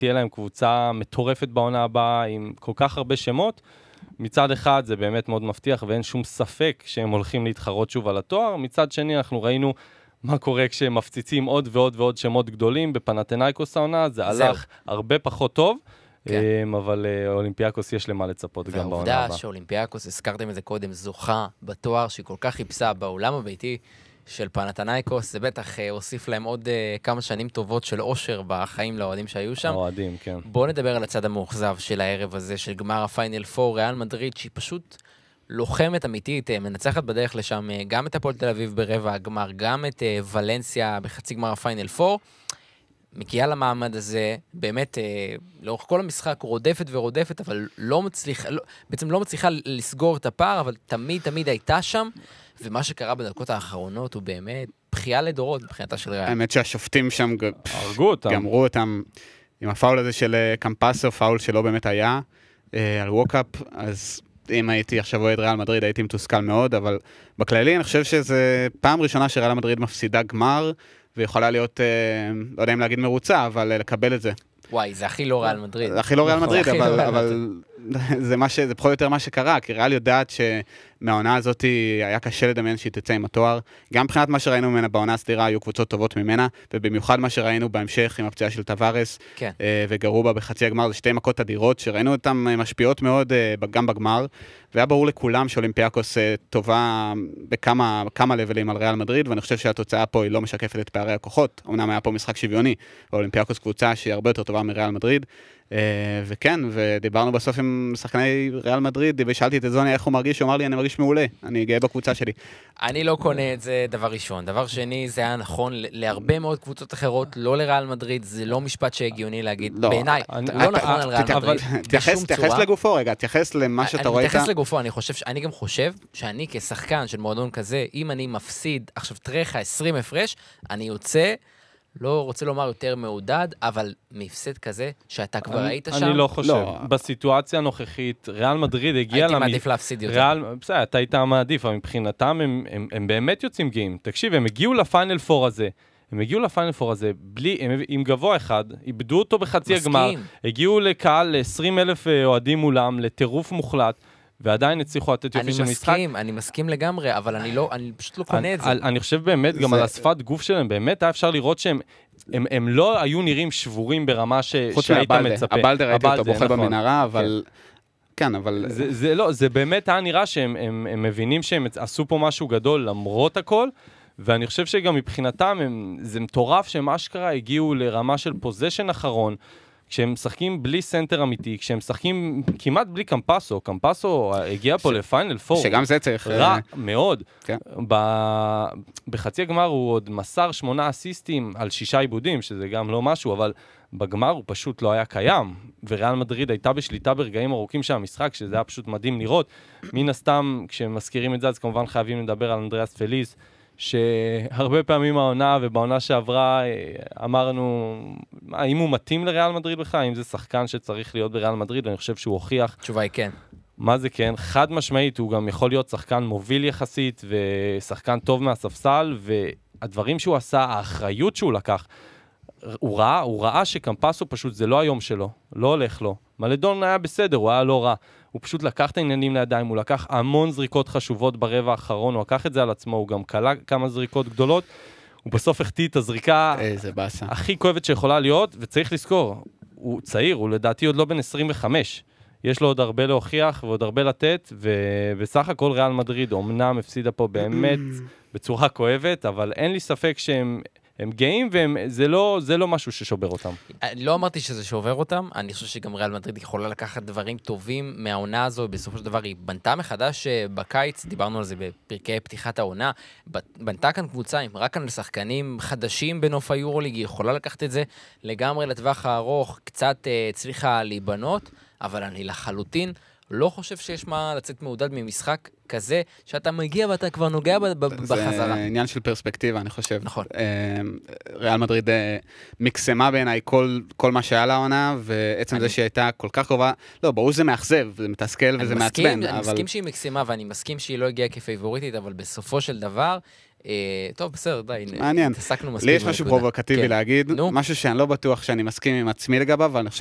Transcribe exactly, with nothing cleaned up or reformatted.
תהיה להם קבוצה מטורפת בעונה הבאה, עם כל כך הרבה שמות. מצד אחד זה באמת מאוד מבטיח, ואין שום ספק שהם הולכים להתחרות שוב על התואר. מצד שני, אנחנו ראינו מה קורה כשהם מפציצים עוד ועוד ועוד שמות גדולים בפנתנייקוס העונה, זה הלך הרבה פחות טוב, אבל אולימפיאקוס יש למה לצפות גם בעונה הבאה. והעובדה שאולימפיאקוס, הזכרתם את זה קודם, זוכה בתואר שהיא כל כך חיפשה בעולם הביתי של פנתנייקוס, זה בטח הוסיף להם עוד כמה שנים טובות של אושר בחיים לאוהדים שהיו שם. אוהדים, כן. בואו נדבר על הצד המאוכזב של הערב הזה, של גמר הפיינל פור, ריאל מדריד, שהיא פשוט לוחמת אמיתית, מנצחת בדרך לשם גם את הפועל תל אביב ברבע הגמר, גם את ולנסיה בחצי גמר הפיינל פור, מגיעה למעמד הזה, באמת, לאורך כל המשחק רודפת ורודפת, אבל לא מצליחה, לא, בעצם לא מצליחה לסגור את הפער, אבל תמיד תמיד הייתה שם, ומה שקרה בדקות האחרונות הוא באמת בחייה לדורות מבחינתה של ריאל. האמת שהשופטים שם הרגו אותם. גמרו אותם עם הפאול הזה של קמפסו, פאול שלא באמת היה, על ווקאפ, אז אם הייתי עכשיו אוהד ריאל מדריד, הייתי מתוסכל מאוד, אבל בכללי אני חושב שזה פעם ראשונה שריאל מדריד מפסידה גמר, ויכולה להיות, לא יודע אם להגיד מרוצה, אבל לקבל את זה. וואי, זה הכי לא ריאל מדריד. זה הכי לא ריאל מדריד, אבל, אבל זה, מה ש, זה פחות או יותר מה שקרה, כי ריאל יודעת שמהעונה הזאת היה קשה לדמיין שהיא תצא עם התואר. גם מבחינת מה שראינו ממנה בעונה הסדירה, היו קבוצות טובות ממנה, ובמיוחד מה שראינו בהמשך עם הפציעה של טווארס, כן. וגרובה בחצי הגמר, זה שתי מכות אדירות, שראינו אותן משפיעות מאוד גם בגמר, והיה ברור לכולם שאולימפיאקוס טובה בכמה כמה לבלים על ריאל מדריד, ואני חושב שהתוצאה פה היא לא משקפת את פערי הכוחות. אמנם היה פה משחק שוויוני, ואולימפיאקוס קבוצה שהיא הרבה יותר טובה מריאל מדריד, וכן, ודיברנו בסוף עם שחקני ריאל מדריד, ושאלתי את זוני איך הוא מרגיש, הוא אמר לי, אני מרגיש מעולה, אני גאה בקבוצה שלי. אני לא קונה את זה, דבר ראשון. דבר שני, זה היה נכון להרבה מאוד קבוצות אחרות, לא לריאל מדריד, זה לא משפט שהגיוני להגיד, בעיניי, לא נכון על ריאל מדריד. תתייחס לגופו רגע, תתייחס למה שאתה רואה. אני מתייחס לגופו, אני גם חושב שאני כשחקן של מועדון כזה, אם אני מפסיד, עכשיו תראה עשרים הפרש, אני יוצא, לא רוצה לומר יותר מעודד, אבל מפסד כזה, שאתה כבר היית שם. אני לא חושב. בסיטואציה הנוכחית, ריאל מדריד הגיע... הייתי מעדיף להפסיד יותר. בסדר, אתה היית מעדיף, אבל מבחינתם הם באמת יוצאים גאים. תקשיב, הם הגיעו לפיינל פור הזה, הם הגיעו לפיינל פור הזה, בלי, עם גבוה אחד, איבדו אותו בחצי הגמר, הגיעו לקהל ל-עשרים אלף אוהדים מולם, לטירוף מוחלט, ועדיין הצליחו לתת יופי של משחק. אני מסכים, אני מסכים לגמרי, אבל אני לא, אני פשוט לא קונה את זה. אני חושב באמת, גם על השפת גוף שלהם, באמת היה אפשר לראות שהם, הם לא היו נראים שבורים ברמה שהיית מצפה. הבלדר ראיתי אותו בוחל במנהרה, אבל... כן, אבל... זה לא, זה באמת היה נראה שהם מבינים שהם עשו פה משהו גדול למרות הכל, ואני חושב שגם מבחינתם, זה מטורף שהם אשכרה הגיעו לרמה של פוזיישן אחרון, כשהם משחקים בלי סנטר אמיתי, כשהם משחקים כמעט בלי קמפסו, קמפסו הגיע פה לפיינל פור. שגם זה צריך... רע מאוד. בחצי הגמר הוא עוד מסר שמונה אסיסטים על שישה עיבודים, שזה גם לא משהו, אבל בגמר הוא פשוט לא היה קיים, וריאל מדריד הייתה בשליטה ברגעים ארוכים של המשחק, שזה היה פשוט מדהים לראות. מן הסתם, כשמזכירים את זה, אז כמובן חייבים לדבר על אנדריאס פליס, שהרבה פעמים העונה ובעונה שעברה אמרנו, האם הוא מתאים לריאל מדריד בכלל? האם זה שחקן שצריך להיות בריאל מדריד? ואני חושב שהוא הוכיח. תשובה היא כן. מה זה כן? חד משמעית, הוא גם יכול להיות שחקן מוביל יחסית, ושחקן טוב מהספסל, והדברים שהוא עשה, האחריות שהוא לקח, הוא ראה, הוא ראה שקמפסו פשוט זה לא היום שלו, לא הולך לו. מלדון היה בסדר, הוא היה לא רע. הוא פשוט לקח את העניינים לידיים, הוא לקח המון זריקות חשובות ברבע האחרון, הוא לקח את זה על עצמו, הוא גם קלה כמה זריקות גדולות, הוא בסוף החטיא את הזריקה הכי כואבת שיכולה להיות, וצריך לזכור, הוא צעיר, הוא לדעתי עוד לא בן עשרים וחמש, יש לו עוד הרבה להוכיח ועוד הרבה לתת, ובסך הכל ריאל מדריד, אומנם הפסידה פה באמת בצורה כואבת, אבל אין לי ספק שהם... הם גאים, וזה לא, זה לא משהו ששובר אותם. לא אמרתי שזה שובר אותם, אני חושב שגם ריאל מדריד יכולה לקחת דברים טובים מהעונה הזו, בסופו של דבר היא בנתה מחדש בקיץ, דיברנו על זה בפרקי פתיחת העונה, בנתה כאן קבוצה עם רק כאן לשחקנים חדשים בנוף היורוליג, היא יכולה לקחת את זה לגמרי לטווח הארוך, קצת הצליחה להיבנות, אבל אני לחלוטין לא חושב שיש מה לצאת מעודד ממשחק כזה, שאתה מגיע ואתה כבר נוגע בחזרה. זה עניין של פרספקטיבה, אני חושב. נכון. ריאל מדריד מקסמה בעיניי כל, כל מה שהיה לעונה, ועצם זה שהיא הייתה כל כך קרובה, לא, ברור שזה מאכזב, זה מתסכל וזה מעצבן. אני מסכים שהיא מקסמה, ואני מסכים שהיא לא הגיעה כפייבוריטית, אבל בסופו של דבר, טוב, בסדר, די, מעניין. התעסקנו מספיק. לי יש משהו פרובוקטיבי להגיד, נו. משהו שאני לא בטוח שאני מסכים עם עצמי לגביו, אבל אני חושב